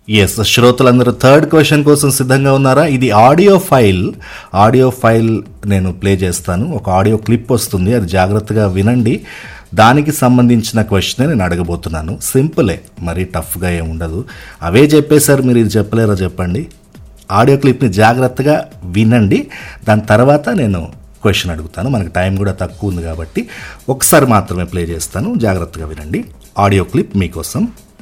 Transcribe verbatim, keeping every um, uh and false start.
Yes, శ్రోతలందరూ third question కోసం సిద్ధంగా ఉన్నారా? ఇది ఆడియో ఫైల్. ఆడియో ఫైల్ నేను ప్లే చేస్తాను. ఒక ఆడియో క్లిప్ వస్తుంది, అది జాగ్రత్తగా వినండి. దానికి సంబంధించిన క్వశ్చన్ నేను అడగబోతున్నాను. సింపులే, మరీ టఫ్గా ఏమి ఉండదు. అవే చెప్పేశారు, మీరు ఇది చెప్పలేరా చెప్పండి. ఆడియో క్లిప్ని జాగ్రత్తగా వినండి. దాని తర్వాత నేను క్వశ్చన్ అడుగుతాను. మనకి టైం కూడా తక్కువ ఉంది కాబట్టి ఒకసారి మాత్రమే ప్లే చేస్తాను. జాగ్రత్తగా వినండి. ఆడియో క్లిప్ మీకోసం.